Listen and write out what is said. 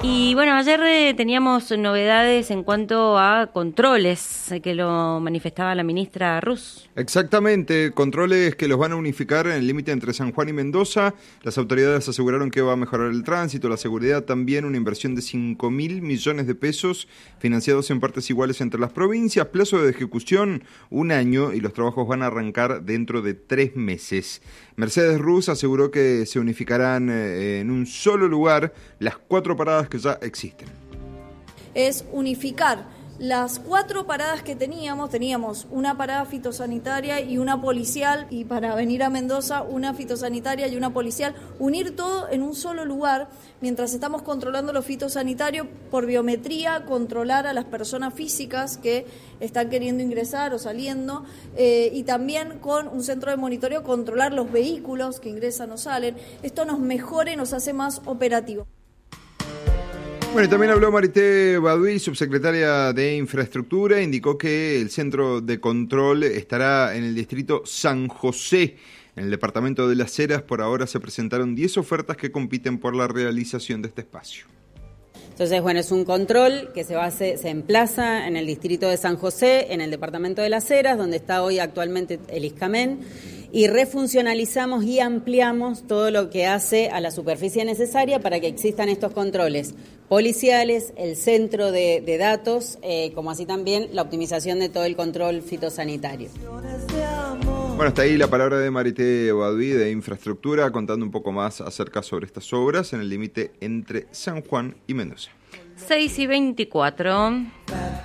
Y bueno, ayer teníamos novedades en cuanto a controles que lo manifestaba la ministra Rus. Exactamente, controles que los van a unificar en el límite entre San Juan y Mendoza. Las autoridades aseguraron que va a mejorar el tránsito, la seguridad, también una inversión de 5.000 millones de pesos financiados en partes iguales entre las provincias. Plazo de ejecución 1 año y los trabajos van a arrancar dentro de 3 meses. Mercedes Rus aseguró que se unificarán en un solo lugar las 4 paradas que ya existen. Es unificar las 4 paradas que teníamos una parada fitosanitaria y una policial, y para venir a Mendoza una fitosanitaria y una policial, unir todo en un solo lugar, mientras estamos controlando lo fitosanitario por biometría, controlar a las personas físicas que están queriendo ingresar o saliendo, y también con un centro de monitoreo controlar los vehículos que ingresan o salen. Esto nos mejora y nos hace más operativos. Bueno, y también habló Marité Baduy, subsecretaria de Infraestructura, indicó que el centro de control estará en el distrito San José. En el departamento de Las Heras, por ahora se presentaron 10 ofertas que compiten por la realización de este espacio. Entonces, bueno, es un control que se emplaza en el distrito de San José, en el departamento de Las Heras, donde está hoy actualmente el ISCAMEN, y refuncionalizamos y ampliamos todo lo que hace a la superficie necesaria para que existan estos controles policiales, el centro de datos, como así también la optimización de todo el control fitosanitario. Bueno, hasta ahí la palabra de Marité Baduy de Infraestructura, contando un poco más acerca sobre estas obras en el límite entre San Juan y Mendoza. 6:24.